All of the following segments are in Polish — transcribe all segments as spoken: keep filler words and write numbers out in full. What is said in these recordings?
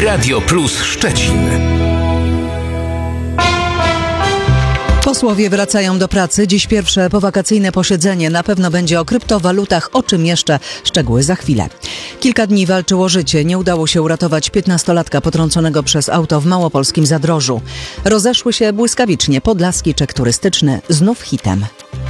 Radio Plus Szczecin. Posłowie wracają do pracy. Dziś pierwsze powakacyjne posiedzenie. Na pewno będzie o kryptowalutach. O czym jeszcze? Szczegóły za chwilę. Kilka dni walczył o życie. Nie udało się uratować piętnastolatka potrąconego przez auto w małopolskim Zadrożu. Rozeszły się błyskawicznie. Podlaski czek turystyczny znów hitem.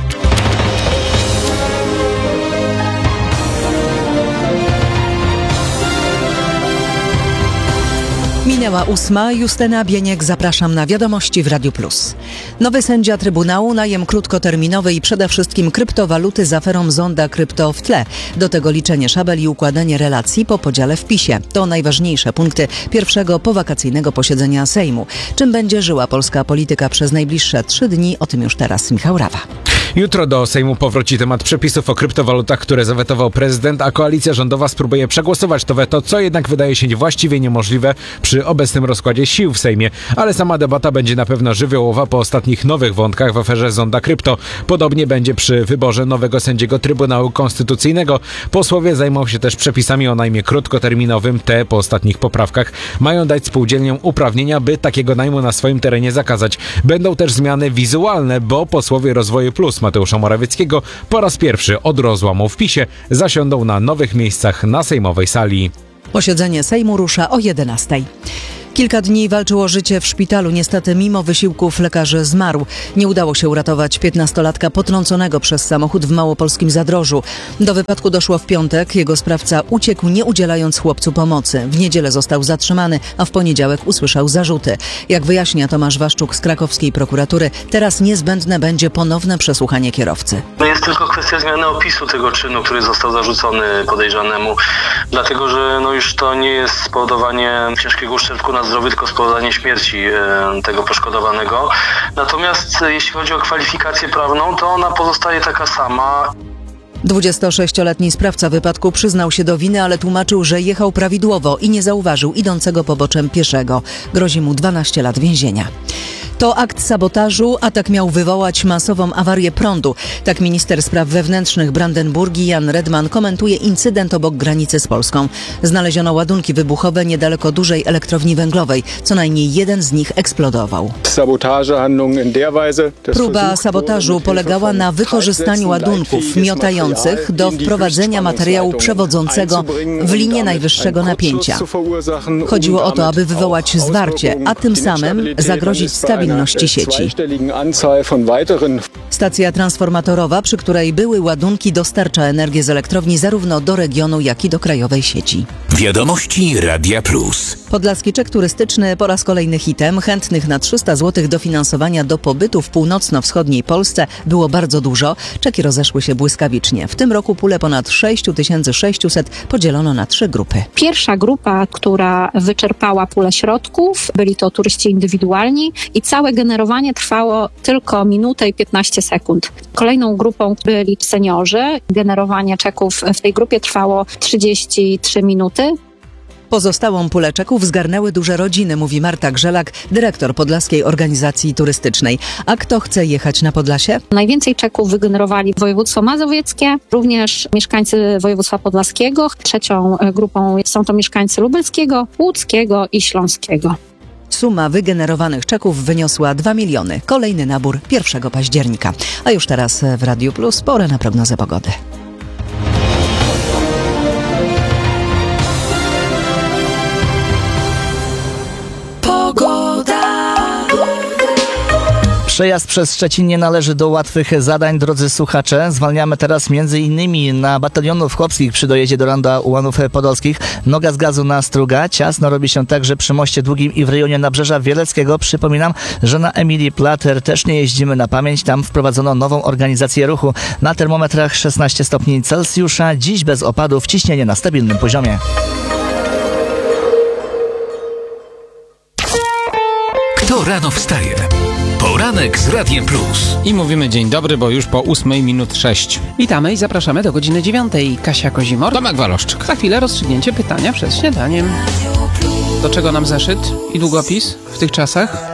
Minęła ósma. Justyna Bieniek, zapraszam na Wiadomości w Radiu Plus. Nowy sędzia Trybunału, najem krótkoterminowy i przede wszystkim kryptowaluty z aferą Zonda Krypto w tle. Do tego liczenie szabel i układanie relacji po podziale w PiSie. To najważniejsze punkty pierwszego powakacyjnego posiedzenia Sejmu. Czym będzie żyła polska polityka przez najbliższe trzy dni? O tym już teraz Michał Rawa. Jutro do Sejmu powróci temat przepisów o kryptowalutach, które zawetował prezydent, a koalicja rządowa spróbuje przegłosować to weto, co jednak wydaje się właściwie niemożliwe przy obecnym rozkładzie sił w Sejmie. Ale sama debata będzie na pewno żywiołowa po ostatnich nowych wątkach w aferze Zonda Krypto. Podobnie będzie przy wyborze nowego sędziego Trybunału Konstytucyjnego. Posłowie zajmą się też przepisami o najmie krótkoterminowym. Te po ostatnich poprawkach mają dać spółdzielniom uprawnienia, by takiego najmu na swoim terenie zakazać. Będą też zmiany wizualne, bo posłowie Rozwoju Plus Mateusza Morawieckiego po raz pierwszy od rozłamu w PiSie zasiądą na nowych miejscach na sejmowej sali. Posiedzenie Sejmu rusza o jedenastej. Kilka dni walczył o życie w szpitalu. Niestety mimo wysiłków lekarzy zmarł. Nie udało się uratować piętnastolatka potrąconego przez samochód w małopolskim Zadrożu. Do wypadku doszło w piątek. Jego sprawca uciekł, nie udzielając chłopcu pomocy. W niedzielę został zatrzymany, a w poniedziałek usłyszał zarzuty. Jak wyjaśnia Tomasz Waszczuk z krakowskiej prokuratury, teraz niezbędne będzie ponowne przesłuchanie kierowcy. No jest tylko kwestia zmiany opisu tego czynu, który został zarzucony podejrzanemu. Dlatego, że no już to nie jest spowodowanie ciężkiego uszczerbku na zdrowiu, tylko spowodowanie śmierci e, tego poszkodowanego. Natomiast e, jeśli chodzi o kwalifikację prawną, to ona pozostaje taka sama. dwudziestosześcioletni sprawca wypadku przyznał się do winy, ale tłumaczył, że jechał prawidłowo i nie zauważył idącego poboczem pieszego. Grozi mu dwanaście lat więzienia. To akt sabotażu, atak miał wywołać masową awarię prądu. Tak minister spraw wewnętrznych Brandenburgii Jan Redman komentuje incydent obok granicy z Polską. Znaleziono ładunki wybuchowe niedaleko dużej elektrowni węglowej. Co najmniej jeden z nich eksplodował. Próba sabotażu polegała na wykorzystaniu ładunków miotających do wprowadzenia materiału przewodzącego w linię najwyższego napięcia. Chodziło o to, aby wywołać zwarcie, a tym samym zagrozić stabilności sieci. Stacja transformatorowa, przy której były ładunki, dostarcza energię z elektrowni zarówno do regionu, jak i do krajowej sieci. Wiadomości Radia Plus. Podlaski czek turystyczny po raz kolejny hitem. Chętnych na trzysta złotych dofinansowania do pobytu w północno-wschodniej Polsce było bardzo dużo. Czeki rozeszły się błyskawicznie. W tym roku pulę ponad sześć tysięcy sześćset podzielono na trzy grupy. Pierwsza grupa, która wyczerpała pulę środków, byli to turyści indywidualni i całe generowanie trwało tylko minutę i piętnaście sekund. Kolejną grupą byli seniorzy. Generowanie czeków w tej grupie trwało trzydzieści trzy minuty. Pozostałą pulę czeków zgarnęły duże rodziny, mówi Marta Grzelak, dyrektor Podlaskiej Organizacji Turystycznej. A kto chce jechać na Podlasie? Najwięcej czeków wygenerowali województwo mazowieckie, również mieszkańcy województwa podlaskiego. Trzecią grupą są to mieszkańcy lubelskiego, łódzkiego i śląskiego. Suma wygenerowanych czeków wyniosła dwa miliony. Kolejny nabór pierwszego października. A już teraz w Radiu Plus pora na prognozę pogody. Przejazd przez Szczecin nie należy do łatwych zadań, drodzy słuchacze. Zwalniamy teraz między innymi na batalionów chłopskich przy dojeździe do Ronda Ułanów Podolskich. Noga z gazu na Struga. Ciasno robi się także przy Moście Długim i w rejonie Nabrzeża Wieleckiego. Przypominam, że na Emilii Plater też nie jeździmy na pamięć. Tam wprowadzono nową organizację ruchu. Na termometrach szesnaście stopni Celsjusza. Dziś bez opadów, ciśnienie na stabilnym poziomie. Kto rano wstaje? Poranek z Radiem Plus. I mówimy dzień dobry, bo już po ósmej minut sześć. Witamy i zapraszamy do godziny dziewiątej. Kasia Kozimor. Tomek Waloszczyk. Za chwilę rozstrzygnięcie pytania przed śniadaniem. Do czego nam zeszyt i długopis w tych czasach?